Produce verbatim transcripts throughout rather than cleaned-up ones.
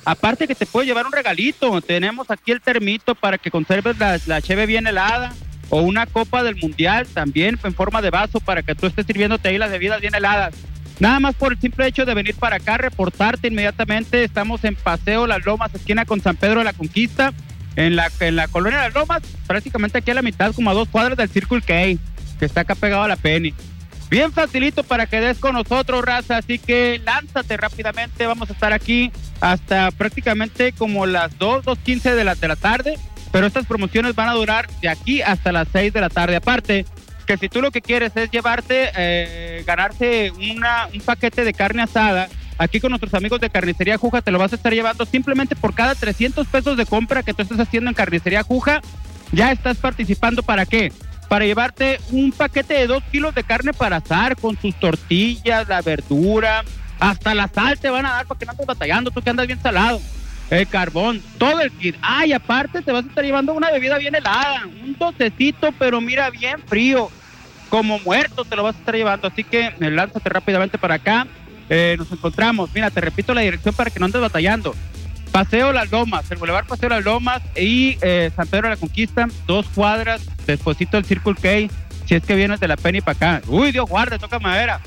Aparte que te puedes llevar un regalito, tenemos aquí el termito para que conserves la, la cheve bien helada, o una copa del mundial también en forma de vaso para que tú estés sirviéndote ahí las bebidas bien heladas. Nada más por el simple hecho de venir para acá, reportarte inmediatamente. Estamos en Paseo Las Lomas, esquina con San Pedro de la Conquista, en la, en la colonia Las Lomas, prácticamente aquí a la mitad, como a dos cuadras del Circle K, que está acá pegado a la Penny. Bien facilito para que des con nosotros, raza, así que lánzate rápidamente. Vamos a estar aquí hasta prácticamente como las dos, dos quince de la, de la tarde, pero estas promociones van a durar de aquí hasta las seis de la tarde. Aparte, que si tú lo que quieres es llevarte, eh, ganarte una, un paquete de carne asada, aquí con nuestros amigos de Carnicería Juja te lo vas a estar llevando simplemente por cada trescientos pesos de compra que tú estés haciendo en Carnicería Juja. Ya estás participando. ¿Para qué? Para llevarte un paquete de dos kilos de carne para asar con sus tortillas, la verdura, hasta la sal te van a dar para que no estés batallando, tú que andas bien salado, el carbón, todo el kit. Ah, y aparte te vas a estar llevando una bebida bien helada, un tocecito, pero mira, bien frío, como muerto te lo vas a estar llevando. Así que eh, lánzate rápidamente para acá. Eh, nos encontramos, mira, te repito la dirección para que no andes batallando. Paseo Las Lomas, el Boulevard Paseo Las Lomas y eh, San Pedro de la Conquista, dos cuadras despuesito del Circle K, si es que vienes de la Penny para acá. Uy, Dios guarde, toca madera.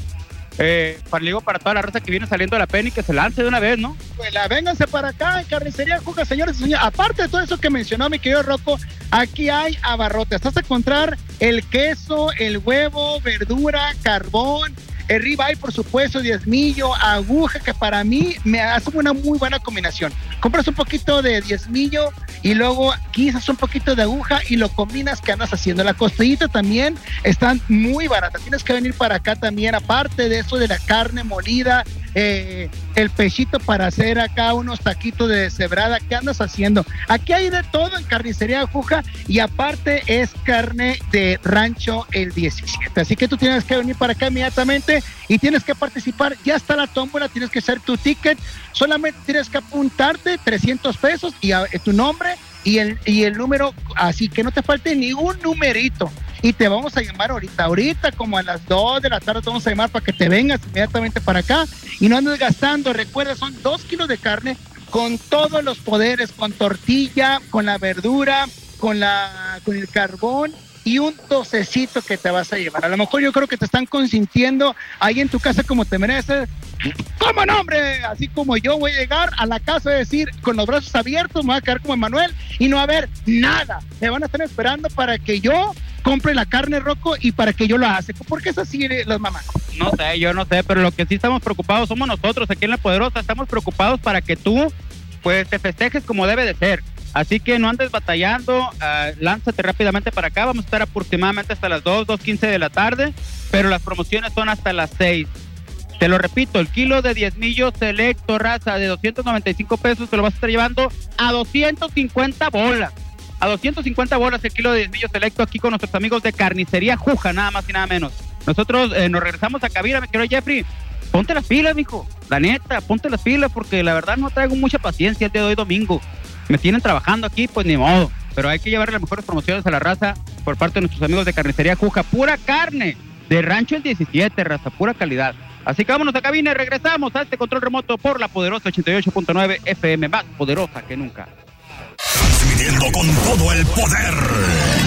Eh, para, digo, para toda la raza que viene saliendo de la Penny, que se lance de una vez, ¿no? Pues la vénganse para acá en Carnicería Juja, señores y señores. Aparte de todo eso que mencionó mi querido Rocco, aquí hay abarrotes. Vas a encontrar el queso, el huevo, verdura, carbón, el ribeye, por supuesto, diezmillo, aguja, que para mí me hace una muy buena combinación. Compras un poquito de diezmillo y luego quizás un poquito de aguja y lo combinas que andas haciendo. La costillita también están muy baratas. Tienes que venir para acá también, aparte de eso de la carne molida, eh, el pechito para hacer acá unos taquitos de deshebrada. ¿Qué andas haciendo? Aquí hay de todo en Carnicería Juja y aparte es carne de rancho el diecisiete. Así que tú tienes que venir para acá inmediatamente y tienes que participar. Ya está la tómbola, tienes que hacer tu ticket. Solamente tienes que apuntarte trescientos pesos y a, tu nombre y el, y el número, así que no te falte ni un numerito. Y te vamos a llamar ahorita, ahorita como a las dos de la tarde te vamos a llamar para que te vengas inmediatamente para acá y no andes gastando. Recuerda, son dos kilos de carne con todos los poderes, con tortilla, con la verdura, con la, con el carbón y un docecito que te vas a llevar. A lo mejor yo creo que te están consintiendo ahí en tu casa como te mereces. ¿Cómo no, hombre? Así como yo voy a llegar a la casa y decir, con los brazos abiertos, me voy a quedar como Emanuel y no va a haber nada. Me van a estar esperando para que yo compre la carne, Rocco, y para que yo lo hace. ¿Por qué es así las mamás? No sé, yo no sé, pero lo que sí estamos preocupados somos nosotros aquí en La Poderosa. Estamos preocupados para que tú, pues, te festejes como debe de ser. Así que no andes batallando, uh, lánzate rápidamente para acá. Vamos a estar aproximadamente hasta las dos, dos quince de la tarde, pero las promociones son hasta las seis. Te lo repito, el kilo de diezmillo selecto, raza, de doscientos noventa y cinco pesos, te lo vas a estar llevando a doscientos cincuenta bolas. A doscientos cincuenta bolas el kilo de diezmillo selecto aquí con nuestros amigos de Carnicería Juja, nada más y nada menos. Nosotros eh, nos regresamos a cabina, me quiero Jeffrey. Ponte las pilas, mijo. La neta, ponte las pilas porque la verdad no traigo mucha paciencia el día de hoy domingo. Me tienen trabajando aquí, pues ni modo. Pero hay que llevarle las mejores promociones a la raza por parte de nuestros amigos de Carnicería Juja. Pura carne de rancho el diecisiete, raza, pura calidad. Así que vámonos a cabina y regresamos a este control remoto por La Poderosa ochenta y ocho punto nueve F M, más poderosa que nunca. Transmitiendo con todo el poder.